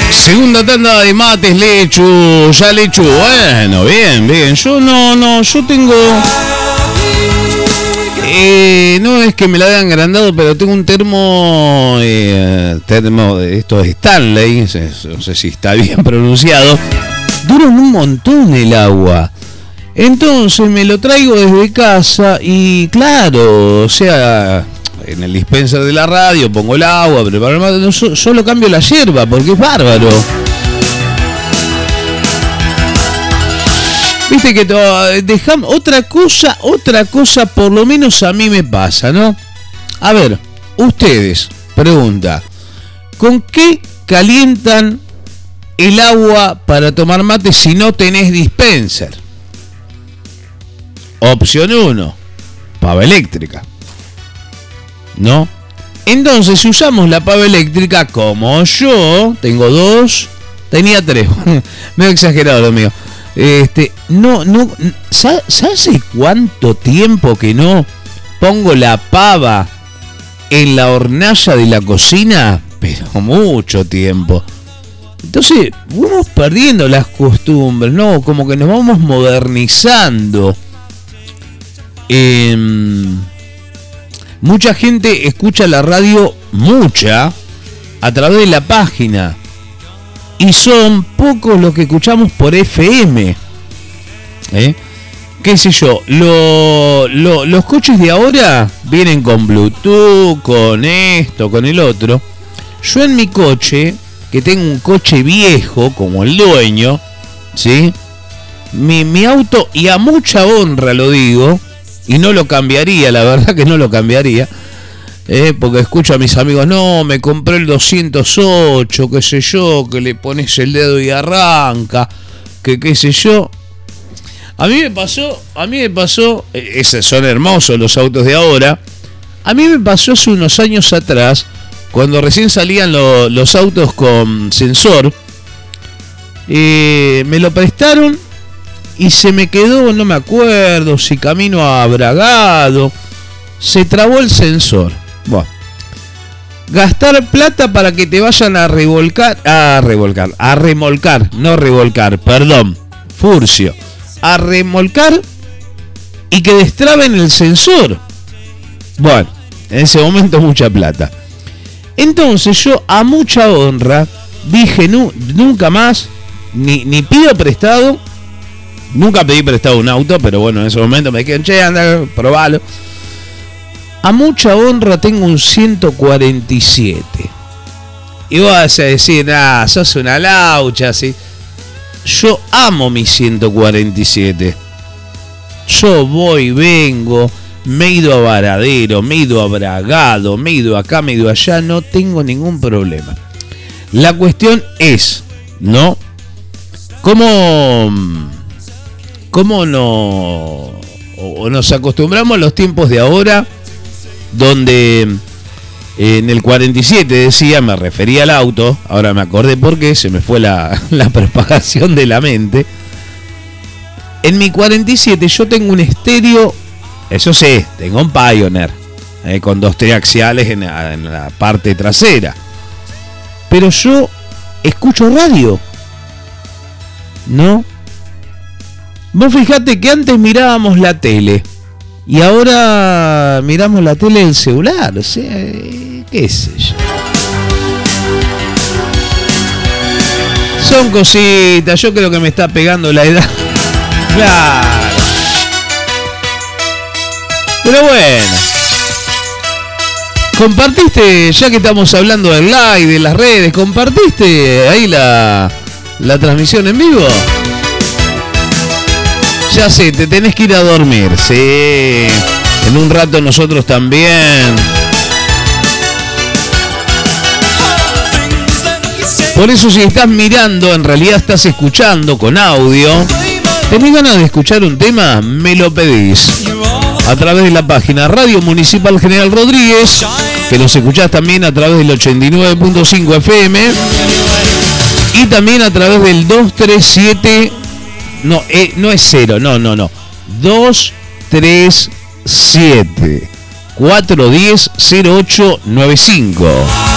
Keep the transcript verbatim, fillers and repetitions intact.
Segunda tanda de mates, Lechu, ya Lechu, bueno, bien, bien, yo no, no, yo tengo, eh, no es que me la hayan agrandado, pero tengo un termo, eh, termo de estos de Stanley, no sé si está bien pronunciado, dura un montón el agua, entonces me lo traigo desde casa y claro, o sea... En el dispenser de la radio pongo el agua, preparo el mate, no, solo cambio la hierba porque es bárbaro. Viste que dejamos otra cosa, otra cosa por lo menos a mí me pasa, ¿no? A ver, ustedes, pregunta, ¿con qué calientan el agua para tomar mate si no tenés dispenser? Opción uno, pava eléctrica. ¿No? Entonces, si usamos la pava eléctrica, como yo tengo dos, tenía tres, medio exagerado lo mío. Este, no, no, ¿sabes hace cuánto tiempo que no pongo la pava en la hornalla de la cocina? Pero mucho tiempo. Entonces, vamos perdiendo las costumbres, ¿no? Como que nos vamos modernizando. Eh, Mucha gente escucha la radio, mucha, a través de la página. Y son pocos los que escuchamos por F M. ¿Eh? ¿Qué sé yo? Lo, lo, los coches de ahora vienen con Bluetooth, con esto, con el otro. Yo en mi coche, que tengo un coche viejo, como el dueño, ¿sí? Mi, mi auto, y a mucha honra lo digo, y no lo cambiaría, la verdad que no lo cambiaría, eh, porque escucho a mis amigos, no, me compré el doscientos ocho, qué sé yo, que le pones el dedo y arranca, que qué sé yo. A mí me pasó, a mí me pasó, esos son hermosos los autos de ahora, a mí me pasó hace unos años atrás, cuando recién salían lo, los autos con sensor, eh, me lo prestaron, y se me quedó, no me acuerdo, si camino a Bragado, se trabó el sensor. Bueno, gastar plata para que te vayan a revolcar, a revolcar, a remolcar, no revolcar, perdón, furcio, a remolcar y que destraben el sensor. Bueno, en ese momento mucha plata. Entonces yo a mucha honra dije, nu, nunca más, ni, ni pido prestado. Nunca pedí prestado un auto, pero bueno, en ese momento me dijeron, che, anda, probalo. A mucha honra tengo un ciento cuarenta y siete. Y vos vas a decir, ah, sos una laucha, así. Yo amo mi ciento cuarenta y siete. Yo voy, vengo, me he ido a Varadero, me he ido a Bragado, me he ido acá, me he ido allá, no tengo ningún problema. La cuestión es, ¿no? ¿Cómo... ¿Cómo no o nos acostumbramos a los tiempos de ahora donde en el cuarenta y siete decía, me refería al auto, ahora me acordé porque se me fue la, la propagación de la mente. En mi cuarenta y siete yo tengo un estéreo, eso sí, tengo un Pioneer, eh, con dos triaxiales en la, en la parte trasera. Pero yo escucho radio, ¿no? Vos fijate que antes mirábamos la tele y ahora miramos la tele del celular, o sea, qué sé yo. Son cositas, yo creo que me está pegando la edad. Claro. Pero bueno. ¿Compartiste, ya que estamos hablando del live, de las redes, compartiste ahí la, la transmisión en vivo? Ya sé, te tenés que ir a dormir, sí. En un rato nosotros también. Por eso si estás mirando, en realidad estás escuchando con audio. ¿Tenés ganas de escuchar un tema? Me lo pedís. A través de la página Radio Municipal General Rodríguez, que nos escuchás también a través del ochenta y nueve punto cinco F M. Y también a través del dos tres siete... No, eh, no es cero, no, no, no. dos tres siete cuatro uno cero cero ocho nueve cinco.